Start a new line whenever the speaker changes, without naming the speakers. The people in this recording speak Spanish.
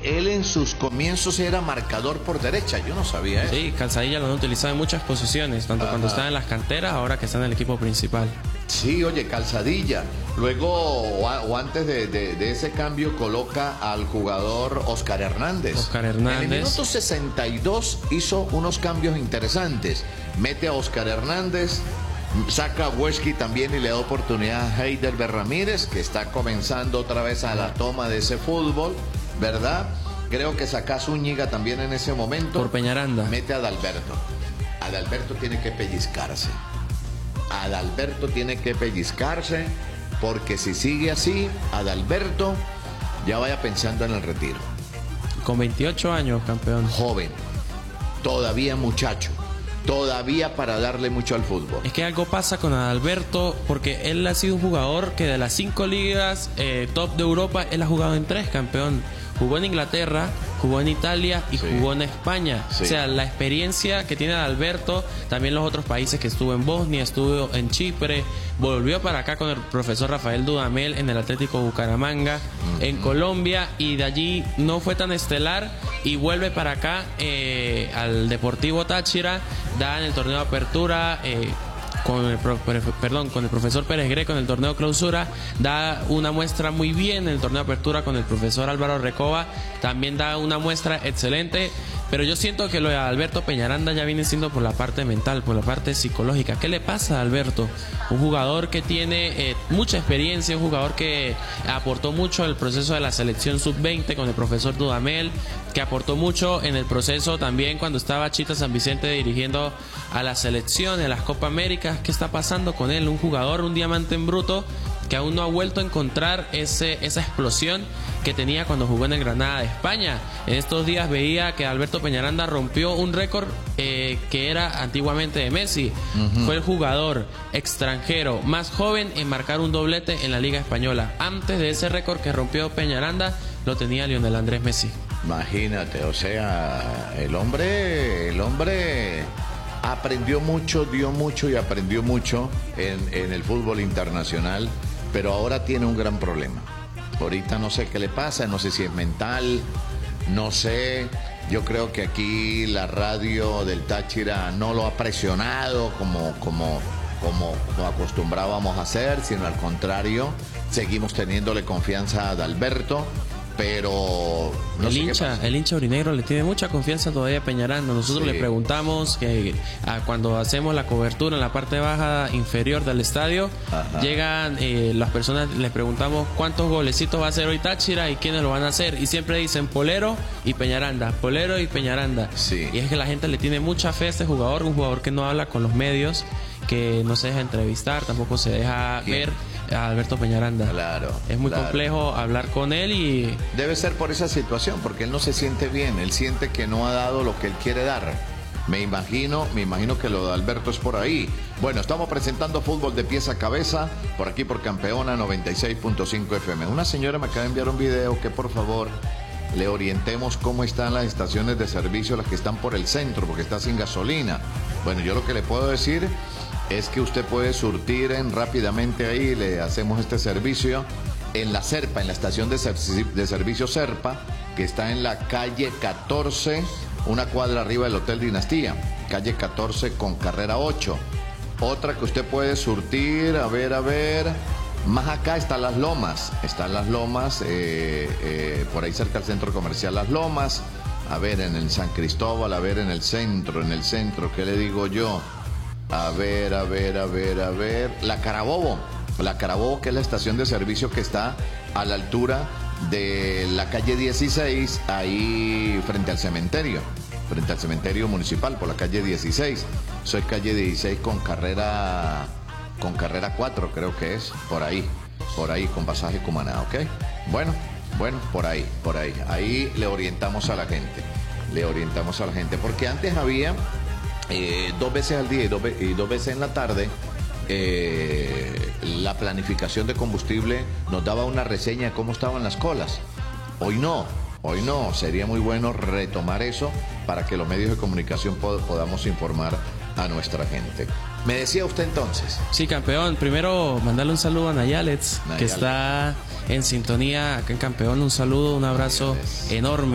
él en sus comienzos era marcador por derecha, yo no sabía eso.
Sí, Calzadilla lo han utilizado en muchas posiciones, tanto cuando está en las canteras, ahora que está en el equipo principal.
Sí, oye, Calzadilla. Luego, o antes de ese cambio, coloca al jugador Oscar Hernández.
Oscar Hernández.
En el minuto 62 hizo unos cambios interesantes. Mete a Oscar Hernández, saca a Wesky también y le da oportunidad a Heidelberg Ramírez, que está comenzando otra vez a la toma de ese fútbol, ¿verdad? Creo que saca a Zúñiga también en ese momento.
Por Peñaranda.
Mete a Adalberto. Adalberto tiene que pellizcarse. Adalberto tiene que pellizcarse, porque si sigue así, Adalberto ya vaya pensando en el retiro.
Con 28 años, campeón.
Joven, todavía muchacho, todavía para darle mucho al fútbol.
Es que algo pasa con Adalberto, porque él ha sido un jugador que de las 5 ligas top de Europa, él ha jugado en 3, campeón. Jugó en Inglaterra, jugó en Italia y jugó en España. Sí. O sea, la experiencia que tiene Adalberto, también los otros países que estuvo en Bosnia, estuvo en Chipre, volvió para acá con el profesor Rafael Dudamel en el Atlético Bucaramanga, en Colombia, y de allí no fue tan estelar y vuelve para acá al Deportivo Táchira, da en el torneo de apertura, con el profesor Pérez Greco en el torneo clausura, da una muestra muy bien en el torneo de apertura con el profesor Álvaro Recoba, también da una muestra excelente, pero yo siento que lo de Alberto Peñaranda ya viene siendo por la parte mental, por la parte psicológica. ¿Qué le pasa a Alberto? Un jugador que tiene mucha experiencia, un jugador que aportó mucho al proceso de la selección sub-20 con el profesor Dudamel, que aportó mucho en el proceso también cuando estaba Chita San Vicente dirigiendo a la selección en las Copa América. ¿Qué está pasando con él? Un jugador, un diamante en bruto, que aún no ha vuelto a encontrar esa explosión que tenía cuando jugó en el Granada de España. En estos días veía que Alberto Peñaranda rompió un récord que era antiguamente de Messi. Fue el jugador extranjero más joven en marcar un doblete en la Liga Española. Antes de ese récord que rompió Peñaranda, lo tenía Lionel Andrés Messi.
Imagínate, o sea, el hombre aprendió mucho, dio mucho y aprendió mucho en el fútbol internacional, pero ahora tiene un gran problema. Ahorita no sé qué le pasa, no sé si es mental, no sé. Yo creo que aquí la radio del Táchira no lo ha presionado como acostumbrábamos a hacer, sino al contrario, seguimos teniéndole confianza a Adalberto. Pero no
el hincha urinegro le tiene mucha confianza todavía a Peñaranda. Nosotros le preguntamos que cuando hacemos la cobertura en la parte baja inferior del estadio, llegan las personas, les preguntamos cuántos golecitos va a hacer hoy Táchira y quiénes lo van a hacer, y siempre dicen Polero y Peñaranda, Polero y Peñaranda. Y es que la gente le tiene mucha fe a este jugador, un jugador que no habla con los medios, que no se deja entrevistar, tampoco se deja ver. A Alberto Peñaranda.
Claro.
Es muy complejo hablar con él y...
Debe ser por esa situación, porque él no se siente bien, él siente que no ha dado lo que él quiere dar. Me imagino que lo de Alberto es por ahí. Bueno, estamos presentando Fútbol de Pies a Cabeza, por aquí por Campeona 96.5 FM. Una señora me acaba de enviar un video que por favor le orientemos cómo están las estaciones de servicio, las que están por el centro, porque está sin gasolina. Bueno, yo lo que le puedo decir es que usted puede surtir rápidamente ahí, le hacemos este servicio en la Serpa, en la estación de servicio Serpa, que está en la calle 14, una cuadra arriba del Hotel Dinastía, calle 14 con carrera 8. Otra que usted puede surtir, a ver, más acá están Las Lomas, por ahí cerca del centro comercial Las Lomas, a ver, en el San Cristóbal, a ver, en el centro, ¿qué le digo yo? A ver, La Carabobo, que es la estación de servicio que está a la altura de la calle 16, ahí frente al cementerio municipal, por la calle 16. Soy calle 16 con carrera 4, creo que es, por ahí, con pasaje Cumaná, ¿ok? Bueno, por ahí. Ahí le orientamos a la gente, porque antes había 2 veces al día y 2 veces en la tarde, la planificación de combustible nos daba una reseña de cómo estaban las colas. Hoy no, sería muy bueno retomar eso para que los medios de comunicación podamos informar a nuestra gente. ¿Me decía usted entonces?
Sí, campeón, primero mandarle un saludo a Nayalets, que está en sintonía acá en Campeón. Un saludo, un abrazo enorme.